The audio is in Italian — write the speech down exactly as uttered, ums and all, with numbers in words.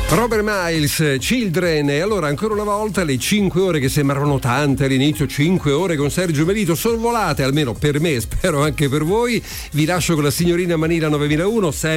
Robert Miles, Children. E allora ancora una volta le cinque ore che sembravano tante all'inizio, cinque ore con Sergio Melito, sono volate, almeno per me, spero anche per voi. Vi lascio con la signorina Manila novemilauno, sempre